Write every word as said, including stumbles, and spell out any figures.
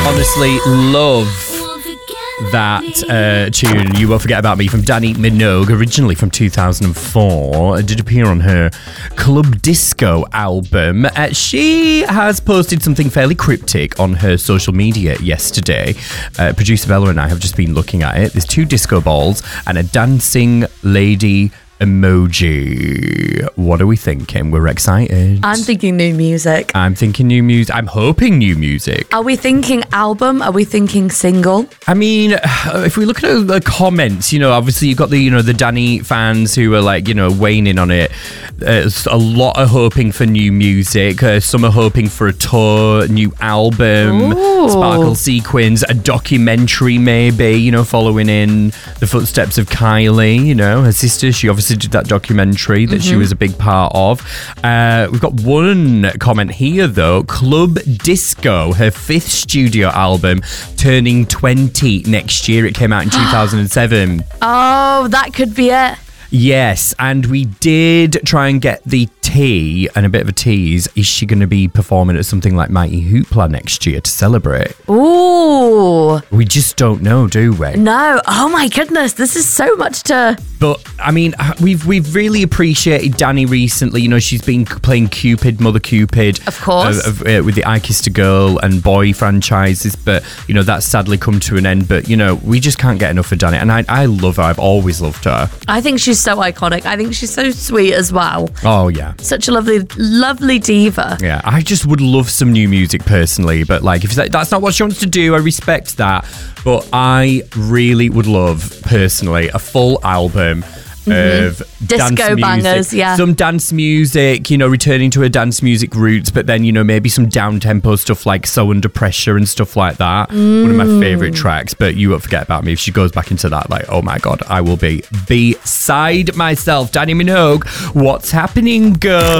Honestly, love that uh, tune, You Won't Forget About Me, from Dannii Minogue, originally from two thousand four. It did appear on her Club Disco album. Uh, she has posted something fairly cryptic on her social media yesterday. Uh, producer Bella and I have just been looking at it. There's two disco balls and a dancing lady emoji. What are we thinking? We're excited. I'm thinking new music. I'm thinking new music. I'm hoping new music. Are we thinking album? Are we thinking single? I mean, if we look at the comments, you know, obviously you've got the, you know, the Dannii fans who are like, you know, weighing in on it. There's a lot are hoping for new music. Uh, some are hoping for a tour, new album, Ooh. Sparkle Sequins, a documentary maybe, you know, following in the footsteps of Kylie, you know, her sister. She obviously did that documentary that mm-hmm. she was a big part of. Uh, we've got one comment here though. Club Disco, her fifth studio album, turning twenty next year. It came out in two thousand seven. Oh, that could be it. Yes, and we did try and get the tea and a bit of a tease. Is she going to be performing at something like Mighty Hoopla next year to celebrate? Ooh. We just don't know, do we? No. Oh my goodness, this is so much to... But, I mean, we've we've really appreciated Dannii recently. You know, she's been playing Cupid, Mother Cupid. Of course. Uh, uh, with the I Kissed a Girl and Boy franchises. But, you know, that's sadly come to an end. But, you know, we just can't get enough of Dannii. And I, I love her. I've always loved her. I think she's so iconic. I think she's so sweet as well. Oh, yeah. Such a lovely, lovely diva. Yeah, I just would love some new music personally. But, like, if that's not what she wants to do, I respect that. But I really would love, personally, a full album Mm-hmm. of disco dance bangers, music. yeah. Some dance music, you know, returning to her dance music roots, but then, you know, maybe some down-tempo stuff like So Under Pressure and stuff like that. Mm. One of my favourite tracks, but You Won't Forget About Me. If she goes back into that, like, oh my God, I will be beside myself. Dannii Minogue, what's happening, girl?